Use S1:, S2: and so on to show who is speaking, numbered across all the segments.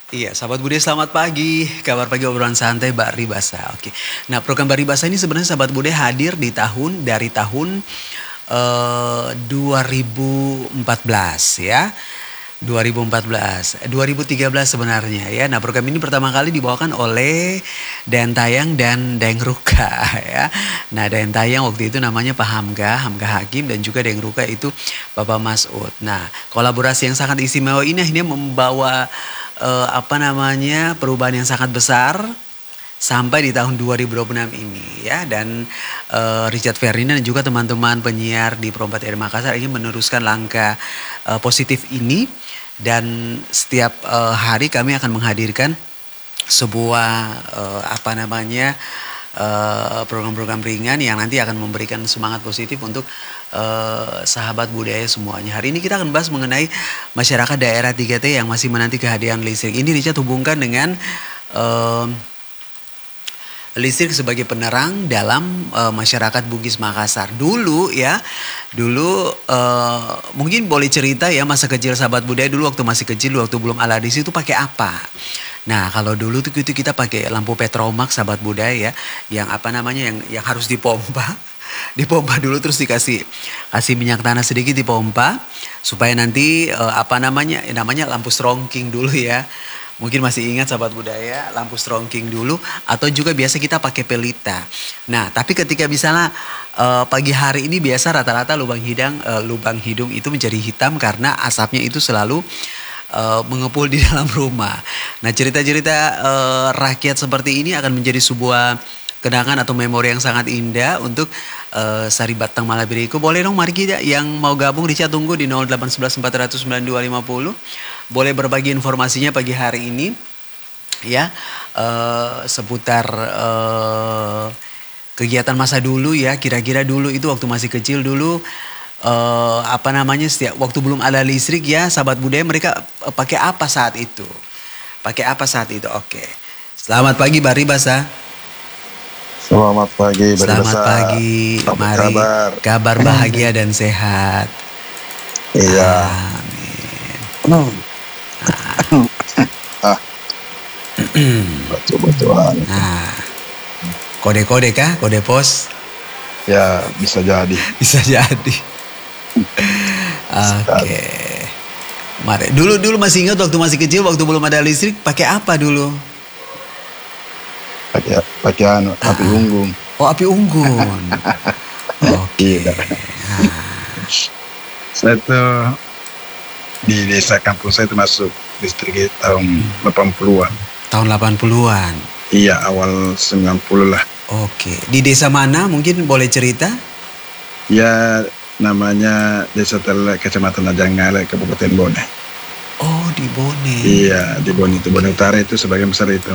S1: Iya, sahabat Bude selamat pagi. Kabar pagi obrolan santai Bari Basa. Oke. Nah, program Bari Basa ini sebenarnya sahabat Bude hadir dari tahun 2014 ya. 2014, 2013 sebenarnya ya. Nah, program ini pertama kali dibawakan oleh Dan Tayang dan Deng Ruka ya. Nah, Dan Tayang waktu itu namanya Pak Hamka Hakim, dan juga Deng Ruka itu Bapak Masud. Nah, kolaborasi yang sangat istimewa ini akhirnya membawa perubahan yang sangat besar sampai di tahun 2026 ini ya. Dan Richard Ferdinand dan juga teman-teman penyiar di Pro 4 RRI Makassar ingin meneruskan langkah positif ini, dan setiap hari kami akan menghadirkan sebuah program-program ringan yang nanti akan memberikan semangat positif untuk sahabat budaya semuanya. Hari ini kita akan bahas mengenai masyarakat daerah 3T yang masih menanti kehadiran listrik. Ini Richard hubungkan dengan listrik sebagai penerang dalam masyarakat Bugis Makassar. Dulu mungkin boleh cerita ya masa kecil sahabat budaya dulu waktu masih kecil, waktu belum ala listrik itu pakai apa? Nah, kalau dulu tuh kita pakai lampu Petromax sahabat budaya ya, yang yang harus dipompa. Dipompa dulu terus kasih minyak tanah sedikit, dipompa supaya nanti namanya lampu strongking dulu ya. Mungkin masih ingat sahabat budaya lampu strongking dulu, atau juga biasa kita pakai pelita. Nah, tapi ketika misalnya pagi hari ini biasa rata-rata lubang hidung itu menjadi hitam karena asapnya itu selalu mengepul di dalam rumah. Nah, cerita-cerita rakyat seperti ini akan menjadi sebuah kenangan atau memori yang sangat indah untuk Sari Batang Malabiriku. Boleh dong, mari kita yang mau gabung Richard tunggu di 0811 400 9250. Boleh berbagi informasinya pagi hari ini ya, seputar kegiatan masa dulu ya. Kira-kira dulu itu waktu masih kecil dulu setiap waktu belum ada listrik ya sahabat budaya, mereka pakai apa saat itu? Oke. Selamat pagi Bari Basa.
S2: Selamat pagi,
S1: Selamat pagi.
S2: Apa
S1: Mari kabar bahagia dan sehat.
S2: Iya.
S1: Amin.
S2: Betul-betul.
S1: Nah, kode-kode kah? Kode pos?
S2: Ya, bisa jadi.
S1: Bisa jadi. Oke. Mari. Dulu masih ingat waktu masih kecil, waktu belum ada listrik, pakai apa dulu?
S2: Pakai api unggun.
S1: Oh, api unggun. Oke.
S2: Saya tuh di desa kampung saya itu masuk listrik tahun 80-an.
S1: Tahun 80-an.
S2: Iya, awal 90 lah.
S1: Oke. Di desa mana mungkin boleh cerita?
S2: Ya, namanya Desa Tele, Kecamatan Ajanggale, Kabupaten Bone.
S1: Oh, di Bone.
S2: Iya, di Bone itu. Bone Utara itu sebagian besar itu.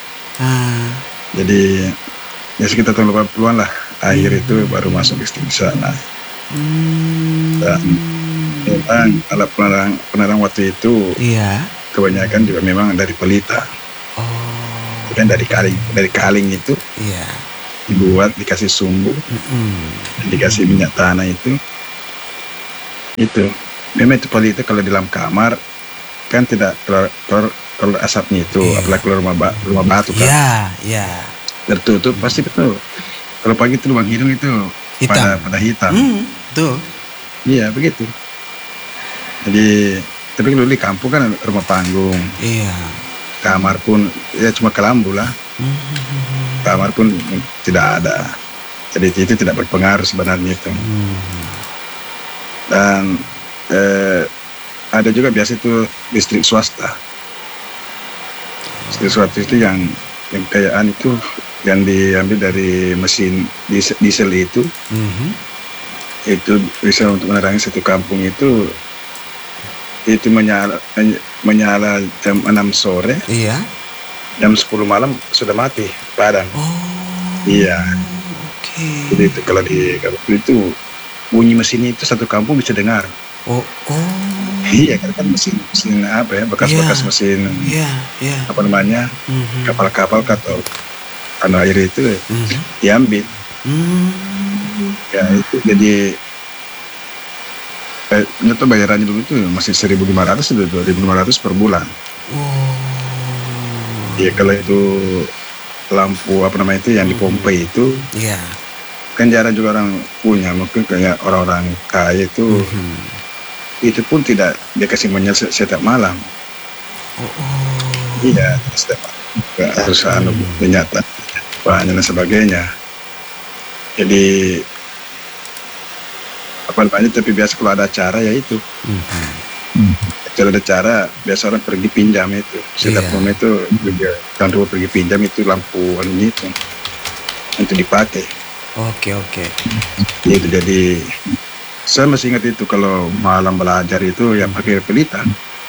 S2: Jadi ya sekitar tahun 80-an lah, akhir itu baru masuk listrik di sana. Dan memang alat penerang waktu itu kebanyakan juga memang dari pelita. Kan dari kaling itu dibuat, dikasih sumbu, dikasih minyak tanah itu memang itu pelita. Kalau di dalam kamar kan tidak keluar asapnya itu, apalagi keluar rumah batu kan. Tertutup pasti betul. Kalau pagi itu lubang hidung itu hitam. pada hitam.
S1: Tuh.
S2: Iya begitu. Jadi tapi kalau di kampung kan rumah panggung.
S1: Iya.
S2: Kamar pun ya cuma kelambu lah. Kamar pun tidak ada. Jadi itu tidak berpengaruh sebenarnya itu. Dan ada juga biasa itu listrik swasta. Listrik swasta itu yang kayaan itu yang diambil dari mesin diesel itu. Itu bisa untuk menerangi satu kampung itu menyala jam 6 sore.
S1: Iya.
S2: Jam 10 malam sudah mati padam. Iya. Jadi itu kalau itu bunyi mesin itu satu kampung bisa dengar. Iya, kan mesin apa ya, bekas mesin apa namanya, kapal-kapal atau kanal air itu diambil. Ya itu jadi itu bayarannya dulu itu masih 1.500 atau 2.500 per bulan. Ya kalau itu lampu apa namanya itu yang dipompa itu, kan jarang juga orang punya. Mungkin kayak orang-orang kaya itu pun tidak dia kasih menyala setiap malam. Iya, setiap malam harus minyak banyak dan sebagainya. Jadi apa namanya, tapi biasa kalau ada acara ya itu. Kalau ada acara biasa orang pergi pinjam itu. Setiap rumah itu kan rumah pergi pinjam itu lampu itu untuk dipakai.
S1: Oke.
S2: Itu jadi saya masih ingat itu kalau malam belajar itu ya pakai pelita.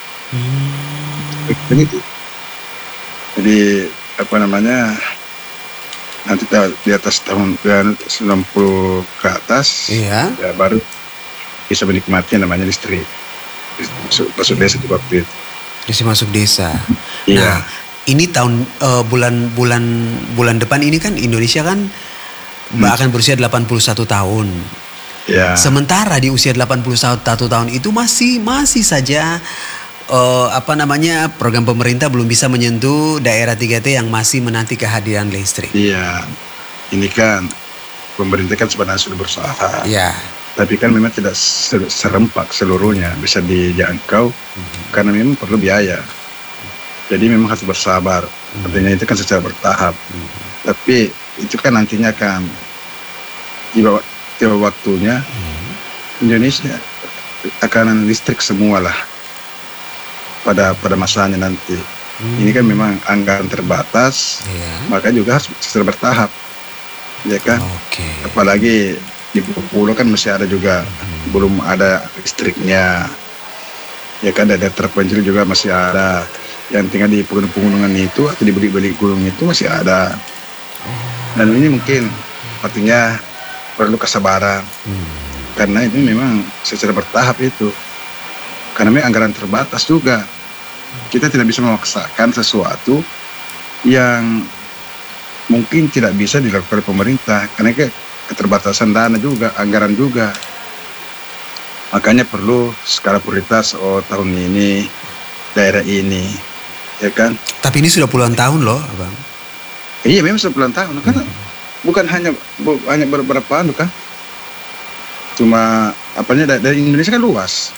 S2: Begitu. Jadi apa namanya, nanti di atas tahun 90 ke atas ya baru bisa menikmati namanya listrik. Masuk desa di waktu itu.
S1: Bisa masuk desa.
S2: Iya.
S1: Nah, ini tahun bulan depan ini kan Indonesia kan akan berusia 81 tahun.
S2: Ya.
S1: Sementara di usia 81 tahun itu masih saja program pemerintah belum bisa menyentuh daerah 3T yang masih menanti kehadiran listrik.
S2: Iya. Ini kan pemerintah kan sebenarnya sudah berusaha.
S1: Iya.
S2: Tapi kan memang tidak serempak seluruhnya bisa dijangkau karena memang perlu biaya. Jadi memang harus bersabar. Artinya itu kan secara bertahap. Tapi itu kan nantinya kan tiba waktunya Indonesia akan listrik semua lah pada masanya nanti. Ini kan memang anggaran terbatas, maka juga harus secara bertahap, ya kan? Apalagi di pulau kan masih ada juga belum ada listriknya, ya kan? Daerah terpencil juga masih ada, yang tinggal di pegunungan itu atau di balik gunung itu masih ada. Dan ini mungkin artinya perlu kesabaran, karena ini memang secara bertahap itu, karena memang anggaran terbatas juga. Kita tidak bisa memaksakan sesuatu yang mungkin tidak bisa dilakukan oleh pemerintah, karena keterbatasan dana juga, anggaran juga. Makanya perlu skala prioritas, tahun ini daerah ini, ya kan?
S1: Tapi ini sudah puluhan tahun loh, Abang.
S2: Iya, memang sudah puluhan tahun, karena bukan hanya beberapa kan? Cuma dari Indonesia kan luas.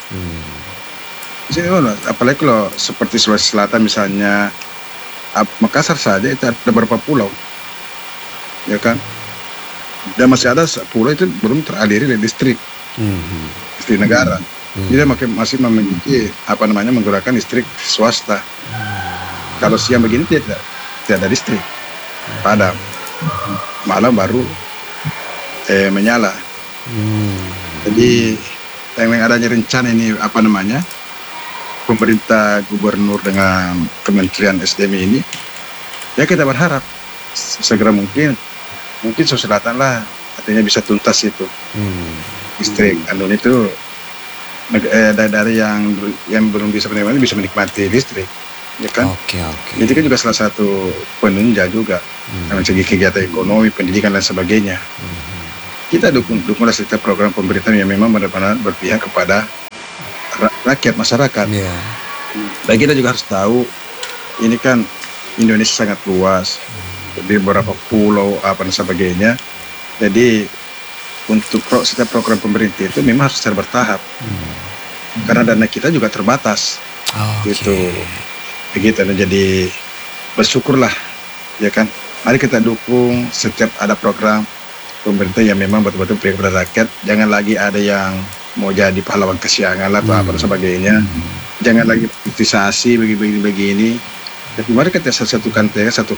S2: Apalagi kalau seperti Sulawesi Selatan misalnya, Makassar saja itu ada beberapa pulau, ya kan? Dan masih ada pulau itu belum teraliri dari listrik, listrik negara. Jadi masih memiliki menggunakan listrik swasta. Kalau siang begini tidak ada listrik, padam, malam baru menyala. Jadi yang adanya rencana ini pemerintah gubernur dengan Kementerian SDM ini, ya kita berharap segera mungkin Sulawesi Selatan lah artinya bisa tuntas itu listrik. Itu dari yang belum bisa menikmati bisa menikmati listrik, ya kan? Itu kan juga salah satu penunjang juga dalam segi kegiatan ekonomi, pendidikan dan sebagainya. Kita dukunglah setiap program pemerintah yang memang benar-benar berpihak kepada rakyat, masyarakat. Dan kita juga harus tahu ini kan Indonesia sangat luas, di beberapa pulau dan sebagainya. Jadi untuk setiap program pemerintah itu memang harus secara bertahap, karena dana kita juga terbatas. Gitu. Begitu. Jadi bersyukurlah, ya kan? Mari kita dukung setiap ada program pemerintah yang memang betul-betul berpihak kepada rakyat. Jangan lagi ada yang mau jadi pahlawan kesiangan atau apa dan sebagainya. Jangan lagi politisasi begini. Tapi mari kita satukan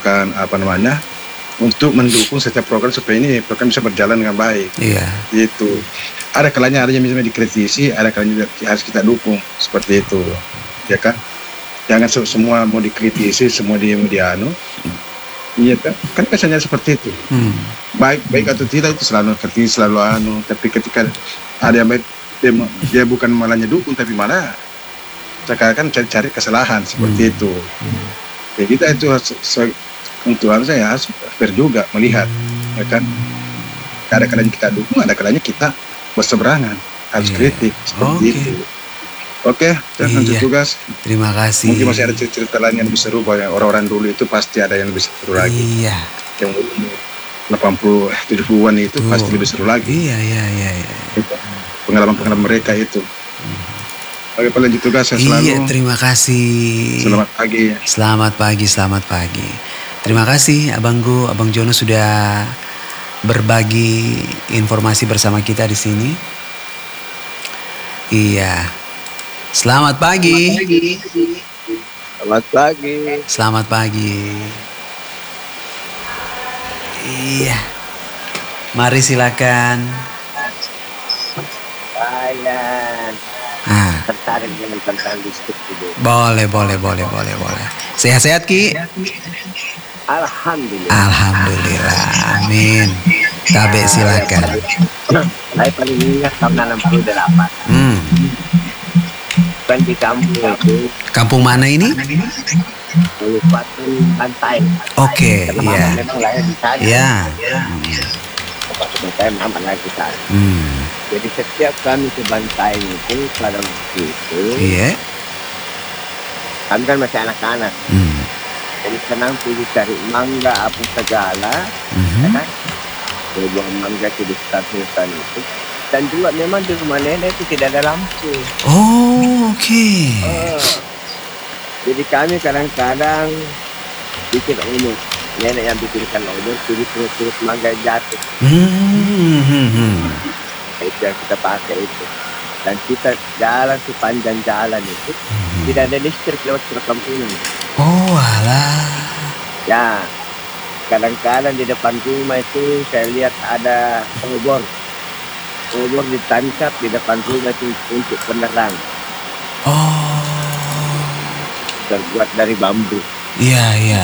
S2: untuk mendukung setiap program supaya ini program bisa berjalan dengan baik. Gitu. Ada kalanya ada yang misalnya dikritisi, ada kalanya harus kita dukung seperti itu, ya kan? Jangan semua mau dikritisi, semua mau dianu. Iya kan? Kan biasanya seperti itu. Baik atau tidak itu selalu anu. Tapi ketika ada yang baik, dia bukan malah dukung, tapi malah sekarang cari kesalahan seperti itu. Ya kita itu untuk saya harus fair juga melihat, ya kan? Ada kalanya kita dukung, ada kalanya kita berseberangan, harus kritik seperti itu. Oke, lanjut
S1: Iya,
S2: tugas.
S1: terima kasih.
S2: Mungkin masih ada cerita lain yang lebih seru, bahwa orang-orang dulu itu pasti ada yang lebih seru lagi.
S1: Iya.
S2: Yang 80 70-an itu pasti lebih seru lagi.
S1: Iya.
S2: Pengalaman-pengalaman mereka itu. Oke, Pak, lanjut tugas saya selalu.
S1: Iya, terima kasih.
S2: Selamat pagi.
S1: Selamat pagi. Terima kasih Abang Jono sudah berbagi informasi bersama kita di sini. Iya. Selamat pagi. Selamat pagi. Iya. Mari silakan.
S3: Tertarik dengan tentang listrik itu.
S1: Boleh. Sehat-sehat Ki? Alhamdulillah. Amin. Tabe silakan.
S3: Saya paling ingat tahun 68. Kan di kampung itu.
S1: Kampung mana ini?
S3: Kabupaten Bantaeng.
S1: Oke, iya.
S3: Memang lahir di sana.
S1: Iya.
S3: Saya mama lagi di sana. Jadi setiap kami ke Bantaeng itu pada waktu itu.
S1: Iya.
S3: Kami kan masih anak-anak. Jadi senang pergi cari mangga apa segala. Kan? Buah mangga di hutan itu. Dan juga memang di rumah nenek itu tidak ada lampu.
S1: Oh, oke.
S3: Jadi kami kadang-kadang bikin umur. Nenek yang bikinkan umur, jadi perut mangga jatuh. Itu yang kita pakai itu. Dan kita jalan sepanjang jalan itu, tidak ada listrik lewat perkampungan.
S1: Oh, alah.
S3: Ya, kadang-kadang di depan rumah itu saya lihat ada obor ditancap di depan rumah itu untuk penerang.
S1: Oh.
S3: Terbuat dari bambu.
S1: Iya.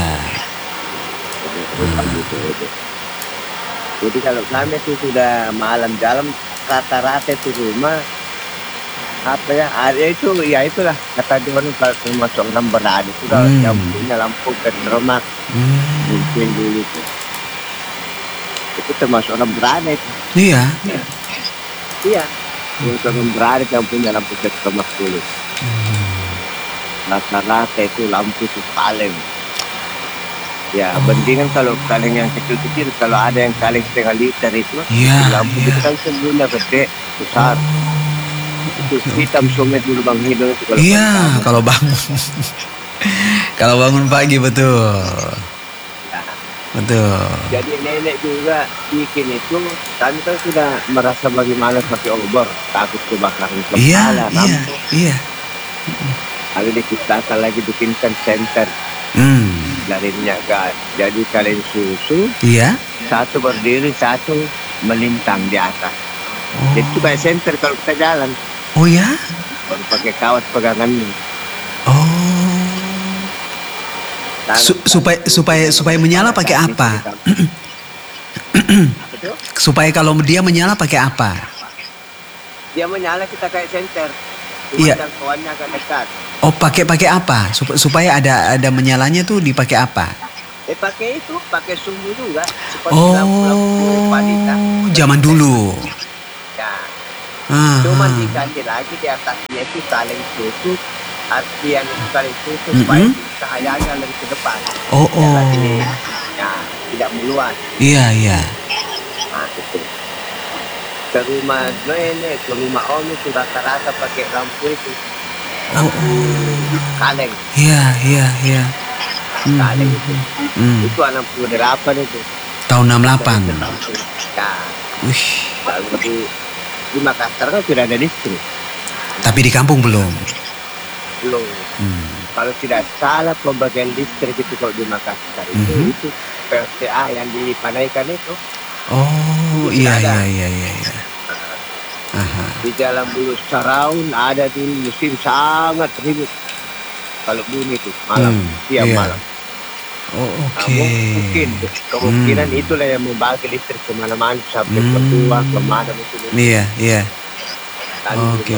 S3: Jadi kalau kami itu sudah malam jalan, rata-rata itu rumah ada itu, ya itulah kata dia orang kalau termasuk orang berada sudah yang punya lampu petromak mungkin dulu itu termasuk orang berada itu. Iya. Orang berada yang punya lampu petromak dulu. Rata-rata itu lampu itu paling. Ya, bandingan kalau kaleng yang kecil-kecil, kalau ada yang kaleng setengah liter itu, lampu itu kan sebenarnya gede, besar. Itu hitam sumet dulu Bang Hidung itu kalau
S1: kalau bangun. Kalau bangun pagi betul.
S3: Ya.
S1: Betul.
S3: Jadi nenek juga bikin itu, kami kan sudah merasa bagaimana pakai obor, takut kebakaran kepala, lampu.
S1: Iya.
S3: Lalu diciptakan lagi bikinkan senter. Dari minyak gas. Jadi kalian susu.
S1: Iya.
S3: Satu berdiri, satu melintang di atas. Jadi itu kayak senter kalau kita jalan.
S1: Oh ya?
S3: Baru pakai kawat pegangannya.
S1: Supaya menyala pakai apa? Supaya kalau dia menyala pakai apa?
S3: Dia menyala kita kayak senter.
S1: Iya.
S3: Jangkauannya agak dekat.
S1: Oh, pakai apa? Supaya ada menyalanya tuh dipakai apa?
S3: Pakai sumbu juga. Lampu-lampu wanita.
S1: Zaman dulu.
S3: Ya. Cuma diganti lagi di atasnya itu kaleng susu. Artian itu kaleng susu supaya cahayanya lebih ke depan. Ya, tidak meluas.
S1: Iya.
S3: Nah, itu. Ke rumah nenek, ke rumah om itu rata-rata pakai lampu itu. Kaleng.
S1: Iya.
S3: Kaleng itu. Itu 68 itu.
S1: Tahun 68.
S3: Ya. Lalu di Makassar kan sudah ada listrik.
S1: Tapi di kampung belum.
S3: Kalau tidak salah pembagian listrik itu kalau di Makassar itu PLTA yang dipanaikan itu.
S1: Oh, iya.
S3: Di Jalan Bulu Saraun ada dulu musim sangat ribut kalau bunyi itu malam, tiap malam. Mungkin kemungkinan itulah yang membagi listrik kemana-mana sampai berdua kemana mungkin.
S1: Iya. Oke.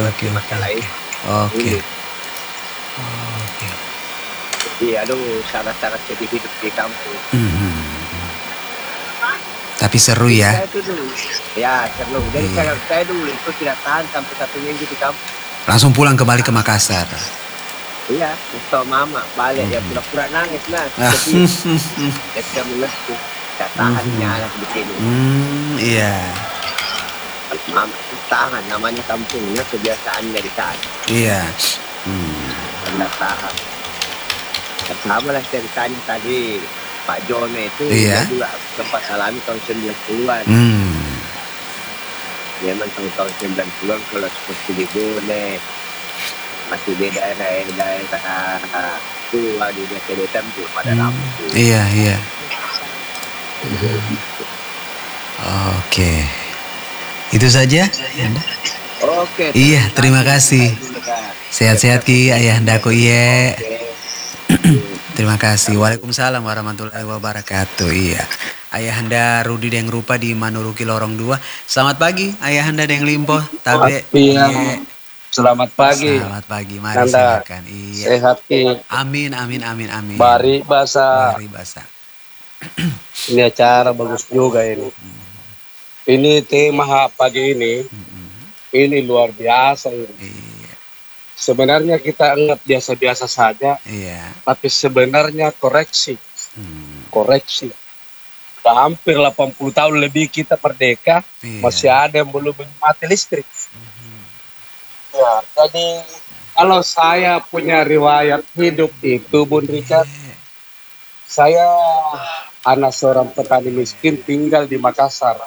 S3: Jadi syarat-syarat jadi hidup di kampung.
S1: Tapi seru ya.
S3: Ya seru. Jadi kalau saya dulu itu tidak tahan sampai 1 minggu di kampung.
S1: Langsung pulang kembali ke Makassar.
S3: Iya, untuk mama balik ya pura-pura nangis lah. Jadi dia mengerti. Gak tahan anak di sini.
S1: Iya.
S3: Mama tahan, namanya kampungnya kebiasaan dari sana.
S1: Iya.
S3: Nggak tahan. Sama lah ceritanya tadi Pak Jono itu
S1: Iya.
S3: dia juga sempat alami tahun 90-an. Memang tahun 90-an kalau seperti di Bone masih di daerah tua di desa-desa belum ada lampu.
S1: Iya, iya. Oke. Itu saja?
S3: Oke.
S1: Iya, terima kasih. Sehat-sehat Ki, Ayahandaku Iye. Terima kasih. Waalaikumsalam warahmatullahi wabarakatuh. Iya. Ayahanda Rudi Deng Rupa di Manuruki Lorong 2. Selamat pagi Ayahanda Deng Limpo. Tabe.
S4: Iya. Selamat pagi.
S1: Selamat pagi. Mari silakan. Iya.
S4: Sehat Ki.
S1: Amin, amin, amin, amin.
S4: Bari basah.
S1: Bari basah.
S4: Ini acara bagus juga ini. Ini tema pagi ini. Ini luar biasa ini.
S1: Iya.
S4: Sebenarnya kita anggap biasa-biasa saja.
S1: Iya.
S4: Tapi sebenarnya koreksi. Koreksi. Sudah hampir 80 tahun lebih kita merdeka.
S1: Iya.
S4: Masih ada yang belum menikmati listrik. Ya, jadi kalau saya punya riwayat hidup itu, Bun Richard, saya anak seorang petani miskin tinggal di Makassar.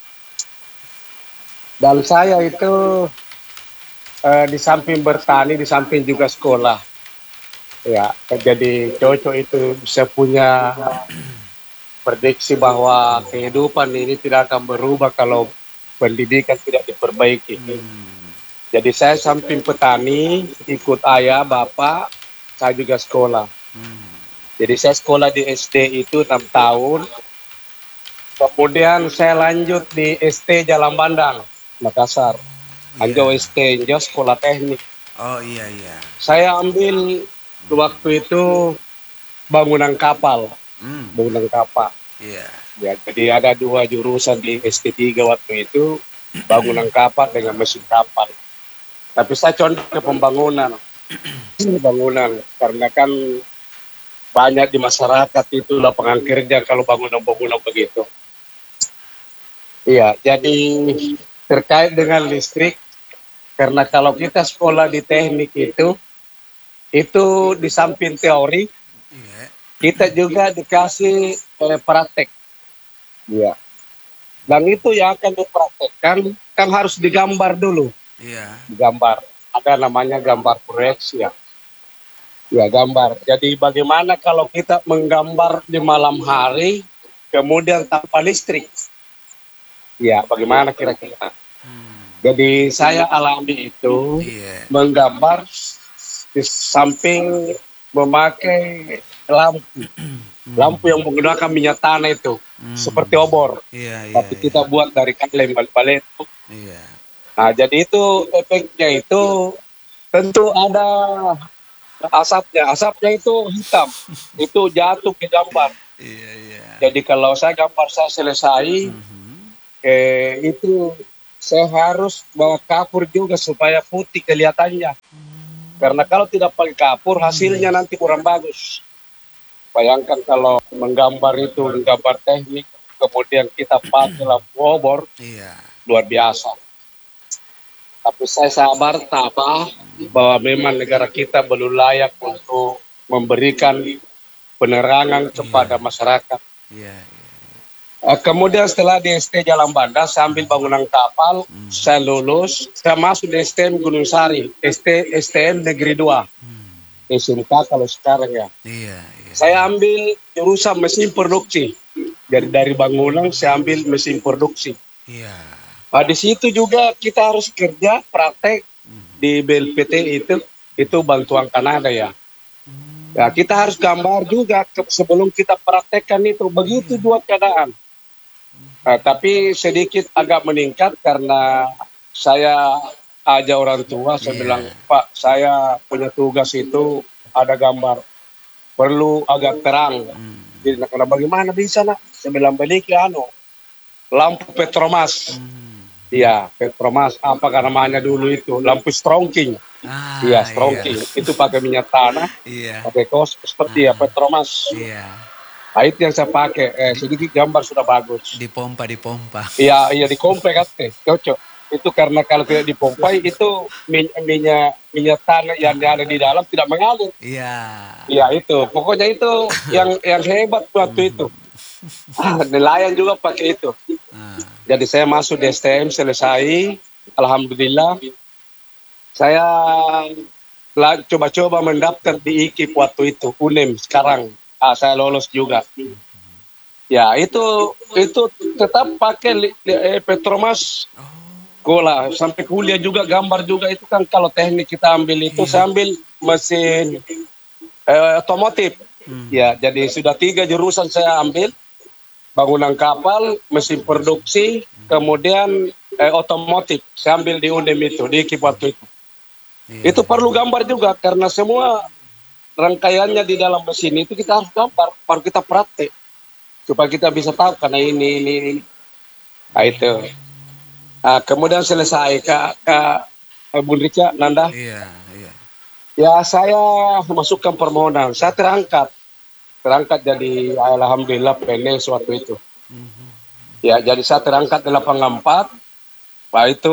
S4: Dan saya itu di samping bertani, di samping juga sekolah. Ya, jadi cocok itu saya punya prediksi bahwa kehidupan ini tidak akan berubah kalau pendidikan tidak diperbaiki. Jadi saya samping petani, ikut ayah, bapak, saya juga sekolah. Jadi saya sekolah di SD itu 6 tahun. Kemudian saya lanjut di ST Jalan Bandang, Makassar. Anjo ST, Anjo sekolah teknik.
S1: Oh iya, iya.
S4: Saya ambil waktu itu bangunan kapal. Bangunan kapal.
S1: Iya.
S4: Ya, jadi ada 2 jurusan di ST3 waktu itu, bangunan kapal dengan mesin kapal. Tapi saya condong ke pembangunan. Bangunan, karena kan banyak di masyarakat itu lapangan kerja kalau bangunan-bangunan begitu. Iya, jadi terkait dengan listrik, karena kalau kita sekolah di teknik itu di samping teori, kita juga dikasih praktek. Iya. Dan itu yang akan dipraktekkan kan harus digambar dulu.
S1: Iya.
S4: Gambar, ada namanya gambar proyeksi ya. Ya, gambar. Jadi bagaimana kalau kita menggambar di malam hari kemudian tanpa listrik? Ya, bagaimana kira-kira? Jadi saya alami itu menggambar di samping memakai lampu yang menggunakan minyak tanah itu seperti obor. Tapi kita buat dari kaleng balik-balik itu. Nah, jadi itu efeknya itu tentu ada asapnya. Asapnya itu hitam. Itu jatuh ke gambar. Jadi kalau saya gambar saya selesai, itu saya harus bawa kapur juga supaya putih kelihatannya. Karena kalau tidak pakai kapur hasilnya nanti kurang bagus. Bayangkan kalau menggambar itu, menggambar teknik, kemudian kita pakai lampu obor, luar biasa. Tapi saya sabar tabah bahwa memang negara kita belum layak untuk memberikan penerangan kepada masyarakat. Kemudian setelah di ST Jalan Bandar, saya ambil bangunan kapal, saya lulus, saya masuk di STM Gunung Sari, STM Negeri 2, SMK kalau sekarang ya. Saya ambil jurusan mesin produksi, dari bangunan saya ambil mesin produksi. Di situ juga kita harus kerja praktek di BLPT itu bantuan Kanada ya. Ya, kita harus gambar juga sebelum kita praktekkan itu. Begitu juga keadaan. Tapi sedikit agak meningkat karena saya ajak orang tua. Saya bilang, Pak, saya punya tugas itu ada gambar. Perlu agak terang. Jadi, karena bagaimana bisa nak? Saya bilang, beli ke lampu Petromas. Iya, Petromas apa namanya dulu itu lampu strongking. Iya, strongking. Itu pakai minyak tanah, pakai kos seperti ya Petromas.
S1: Iya.
S4: Nah, itu yang saya pakai. Sedikit gambar sudah bagus.
S1: Dipompa.
S4: Iya, dipompa kan, cocok. Itu karena kalau tidak dipompai itu minyak tanah yang ada di dalam tidak mengalir. Iya itu. Pokoknya itu yang hebat waktu itu. Nelayan juga pakai itu. Jadi saya masuk di STM selesai. Alhamdulillah. Saya coba-coba mendaftar di IKIP waktu itu. UNEM sekarang. Saya lolos juga. Ya itu tetap pakai Petromas. Sekolah sampai kuliah juga gambar juga itu kan kalau teknik kita ambil itu saya ambil mesin otomotif. Ya jadi sudah 3 jurusan saya ambil, bangunan kapal, mesin produksi, kemudian otomotif saya ambil di UNEM itu di IKIP waktu itu. Itu perlu gambar juga karena semua rangkaiannya di dalam mesin itu kita harus gambar baru kita praktek supaya kita bisa tahu karena ini. Nah itu. Kemudian selesai Kak Bung Rica, Nanda. Ya saya masukkan permohonan. Saya terangkat jadi alhamdulillah PNS waktu itu. Ya jadi saya terangkat 84. Nah itu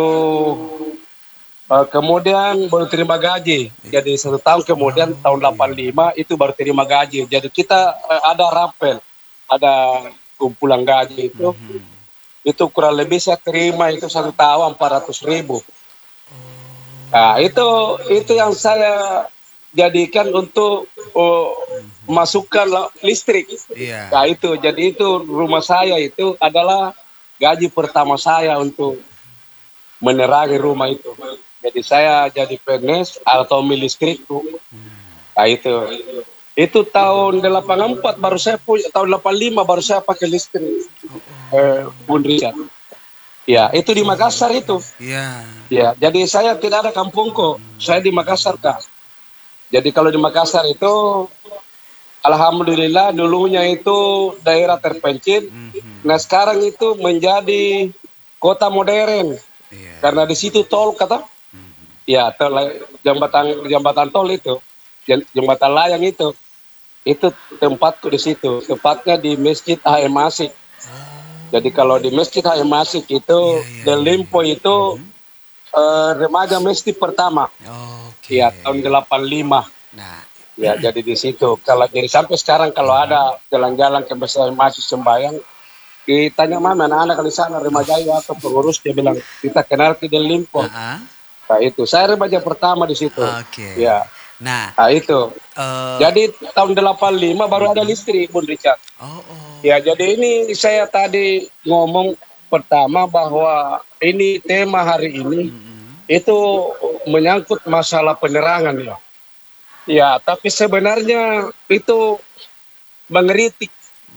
S4: kemudian baru terima gaji. Jadi 1 tahun kemudian tahun 85 itu baru terima gaji. Jadi kita ada rapel, ada kumpulan gaji itu. Itu kurang lebih saya terima itu 1 tahun 400.000. Nah itu yang saya jadikan untuk masukkan listrik. Nah itu jadi itu rumah saya itu adalah gaji pertama saya untuk menerangi rumah itu. Jadi saya jadi PNS atau listrik. Nah itu tahun 84 baru saya punya, tahun 85 baru saya pakai listrik. Bung Richard. Ya, itu di Makassar itu. Ya, jadi saya tidak ada kampungku. Saya di Makassar, Kak. Jadi kalau di Makassar itu alhamdulillah dulunya itu daerah terpencil. Nah, sekarang itu menjadi kota modern. Karena di situ tol kata. Ya, jembatan tol itu. Jembatan layang itu. Itu tempatku di situ. Tepatnya di Masjid HM Asik. Jadi kalau di Masjid HM Asik itu Del Limpo itu remaja masjid pertama. Ya tahun 85. Ya jadi di situ. Kalau jadi sampai sekarang kalau ada jalan-jalan ke Masjid HM Asik sembahyang, ditanya mana anak-anak di sana remaja atau pengurus, dia bilang kita kenal ke Del Limpo. Nah itu saya remaja pertama di situ. Ya. Nah itu. Jadi tahun 85 baru ada listrik, Bung Richard. Ya jadi ini saya tadi ngomong pertama bahwa ini tema hari ini itu menyangkut masalah penerangan ya. Ya tapi sebenarnya itu mengeritik.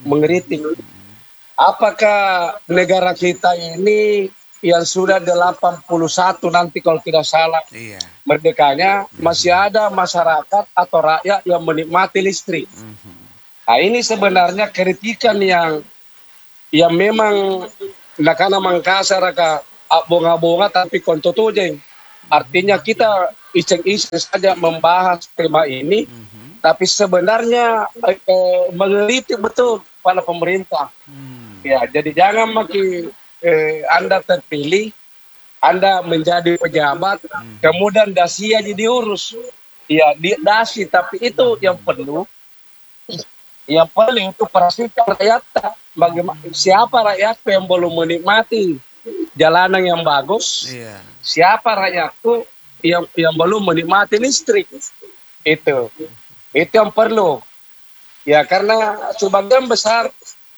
S4: Apakah negara kita ini yang sudah 81 nanti kalau tidak salah merdekanya masih ada masyarakat atau rakyat yang menikmati listrik. Nah ini sebenarnya kritikan yang memang nakana Makassar ka bonga-bonga tapi kontotujeng. Artinya kita iseng-iseng saja membahas tema ini, tapi sebenarnya mengeritik betul pada pemerintah. Ya, jadi jangan makin Anda terpilih, Anda menjadi pejabat, kemudian dasi aja diurus. Ya, dasi, tapi itu yang perlu. Yang paling itu perhatikan rakyat. Bagaimana siapa rakyat yang belum menikmati jalanan yang bagus? Siapa rakyatku yang belum menikmati listrik? Itu yang perlu. Ya karena sebagian besar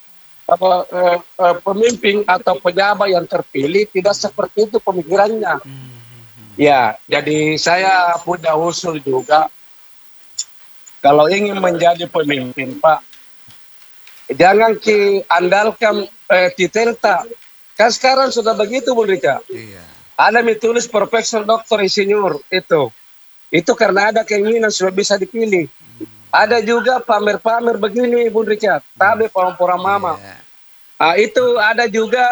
S4: pemimpin atau pejabat yang terpilih tidak seperti itu pemikirannya. Ya, jadi saya punya usul juga. Kalau ingin menjadi pemimpin, Pak, jangan andalkan titelta. Kan sekarang sudah begitu, Bung Rika. Ada ditulis Profesor Doktor Insinyur itu. Itu karena ada keinginan supaya bisa dipilih. Ada juga pamer-pamer begini, Bung Richard. Tapi orang-orang mama. Itu ada juga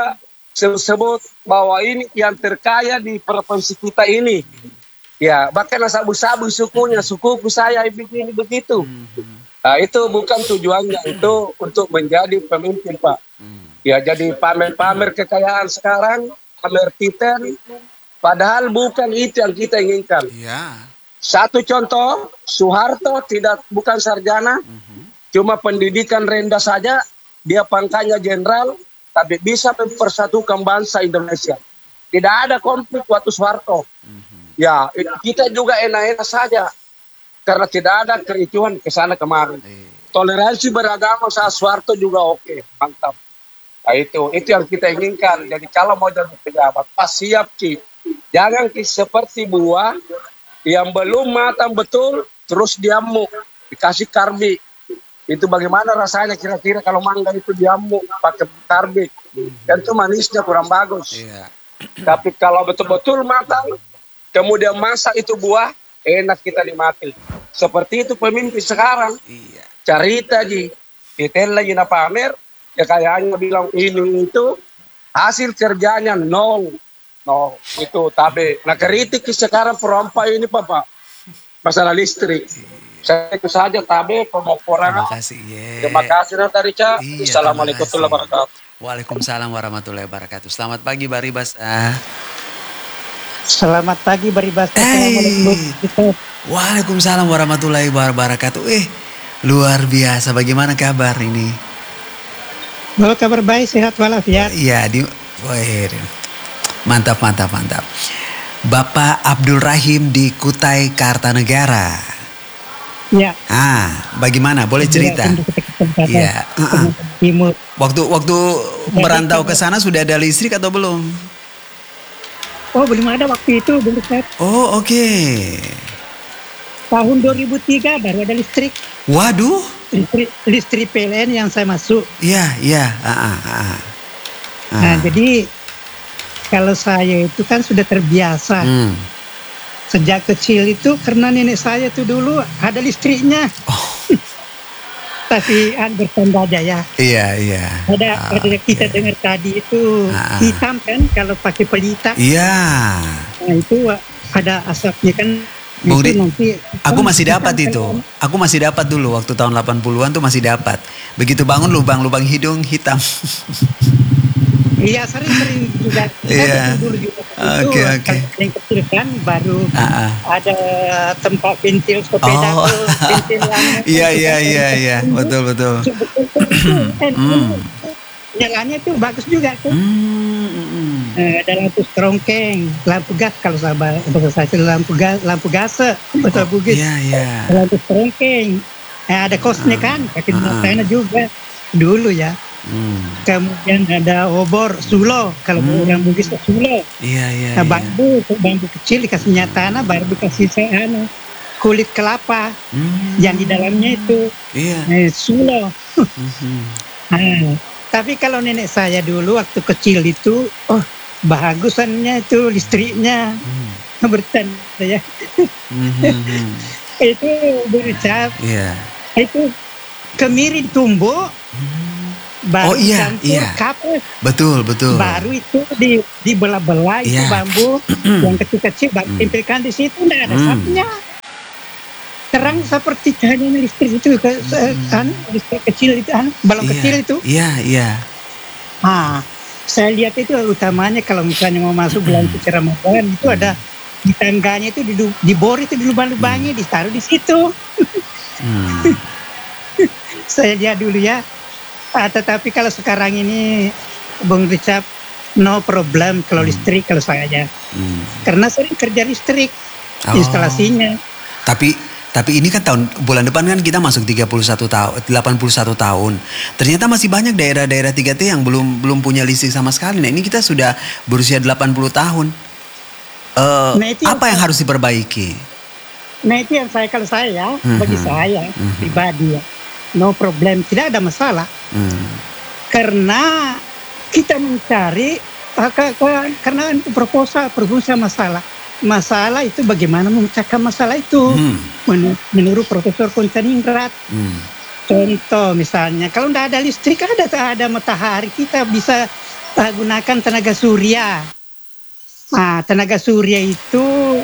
S4: sebut bahwa ini yang terkaya di provinsi kita ini. Ya, bahkan sabu-sabu sukuku saya begini begitu. Nah, itu bukan tujuannya, itu untuk menjadi pemimpin, Pak. Ya, jadi pamer-pamer kekayaan sekarang, pamer titen, padahal bukan itu yang kita inginkan.
S1: Ya.
S4: Satu contoh, Soeharto bukan sarjana, cuma pendidikan rendah saja, dia pangkatnya jenderal, tapi bisa mempersatukan bangsa Indonesia. Tidak ada konflik waktu Soeharto. Ya, kita juga enak-enak saja. Karena tidak ada kericuhan ke sana kemarin. Toleransi beragama saat Soeharto juga oke, mantap. Nah, itu yang kita inginkan. Jadi kalau mau jadi pejabat, pas siap Ki. Jangan Ki seperti buah yang belum matang betul, terus diamuk, dikasih karbik. Itu bagaimana rasanya kira-kira kalau mangga itu diamuk pakai karbik. Dan itu manisnya kurang bagus. Tapi kalau betul-betul matang, kemudian masak itu buah, enak kita dimakan. Seperti itu pemimpin sekarang. Cerita Ji, kita lagi pamer, ya kayaknya bilang ini itu, hasil kerjanya nol. Itu tapi. Nah kritik sekarang perompak ini Bapak, masalah listrik. Saya itu saja tabe pemoporan.
S1: Terima kasih.
S4: Terima kasih Natarica. Assalamualaikum warahmatullahi wabarakatuh.
S1: Waalaikumsalam warahmatullahi wabarakatuh. Selamat pagi Baribas.
S5: Selamat pagi Baribas.
S1: Waalaikumsalam warahmatullahi wabarakatuh. Luar biasa. Bagaimana kabar ini?
S5: Oh, kabar baik, sehat walafiat.
S1: Iya, mantap. Bapak Abdul Rahim di Kutai Kartanegara.
S5: Ya.
S1: Bagaimana? Boleh cerita? Iya. Waktu merantau ke sana sudah ada listrik atau belum?
S5: Oh, belum ada waktu itu, belum Ustaz.
S1: Oh, oke.
S5: Tahun 2003 baru ada listrik.
S1: Waduh.
S5: Listrik PLN yang saya masuk.
S1: Iya.
S5: Nah, jadi kalau saya itu kan sudah terbiasa. Sejak kecil itu karena nenek saya itu dulu ada listriknya. Tapi bertanda aja ya.
S1: Iya.
S5: Ada kita dengar tadi itu hitam kan kalau pakai pelita.
S1: Iya.
S5: Nah itu ada asapnya kan.
S1: Bung nanti aku masih dapat itu. Aku masih dapat dulu waktu tahun 80-an tuh masih dapat. Begitu bangun lubang hidung hitam.
S5: Iya sering juga.
S1: Iya. Oke.
S5: Yang kecil kan baru ada tempat ventil sepeda tuh, ventil lama.
S1: Iya. Betul.
S5: Nyalanya tuh bagus juga tuh. Ada lampu strongkeng, lampu gas kalau lampu gas bahasa Bugis.
S1: Iya.
S5: Lampu strongkeng. Ada kosnya kan, pakai sana juga dulu ya. Kemudian ada obor sulo, kalau orang Bugis sulo.
S1: Iya.
S5: Nah, bambu kecil dikasih minyak tanah, baru dikasih kulit kelapa yang di dalamnya itu. Sulo. Tapi kalau nenek saya dulu waktu kecil itu, bagusannya itu listriknya bertanda ya. Itu berucap. Itu kemiri tumbuh. Baru campur kapur.
S1: Betul.
S5: Baru itu dibelah-belah itu bambu yang kecil-kecil, baru tempelkan di situ, tidak ada asapnya. Terang seperti cahaya listrik itu listrik kecil itu balon kecil itu.
S1: Iya.
S5: Saya lihat itu utamanya kalau misalnya mau masuk bulan suci Ramadan itu ada di tangganya itu dibor itu dilubang-lubangi, ditaruh di situ. Saya lihat dulu ya. Tetapi kalau sekarang ini Bung Richard no problem kalau listrik kalau saya karena sering kerja listrik instalasinya.
S1: Tapi ini kan bulan depan kan kita masuk 81 tahun. Ternyata masih banyak daerah-daerah 3T yang belum punya listrik sama sekali. Nah, ini kita sudah berusia 80 tahun. Apa yang harus diperbaiki?
S5: Nah, itu yang kalau saya bagi saya pribadi ya. No problem, tidak ada masalah. Karena kita mencari karena proposal masalah itu bagaimana memecahkan masalah itu menurut Profesor Konstaningrat. Contoh misalnya kalau tidak ada listrik ada matahari kita bisa gunakan tenaga surya. Nah, tenaga surya itu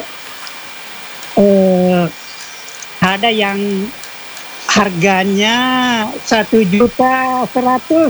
S5: ada yang harganya 1.100.000,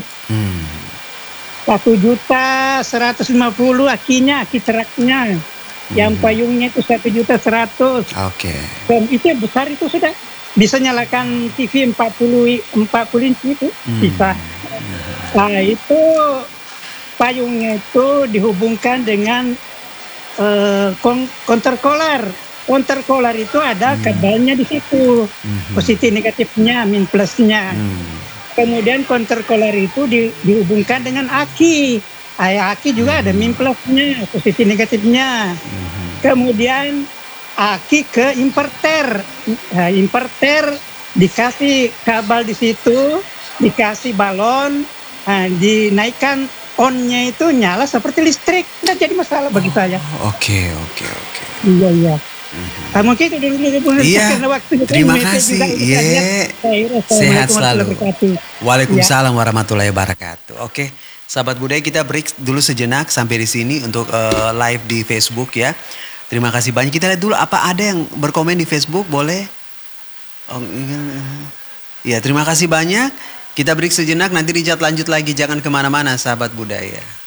S5: 1.150.000 aki truknya. Yang payungnya itu 1.100.000.
S1: Oke.
S5: Dan itu yang besar itu sudah bisa nyalakan TV 40 inci itu bisa. Nah itu payungnya itu dihubungkan dengan countercolor. Countercolor itu ada kabelnya di situ, positif negatifnya, min plusnya. Kemudian countercolor itu dihubungkan dengan aki. Aki juga ada min plusnya, positif negatifnya. Kemudian aki ke inverter. Inverter dikasih kabel di situ, dikasih balon, dinaikkan on-nya itu nyala seperti listrik. Nggak jadi masalah bagi saya.
S1: Oke.
S5: Iya. Mungkin itu dulu karena waktu.
S1: Terima kasih. Sehat selalu. Waalaikumsalam warahmatullahi wabarakatuh. Oke, sahabat budaya, kita break dulu sejenak sampai di sini untuk live di Facebook ya. Terima kasih banyak. Kita lihat dulu apa ada yang berkomen di Facebook, boleh? Ya, terima kasih banyak. Kita break sejenak, nanti Richard lanjut lagi. Jangan kemana-mana sahabat budaya.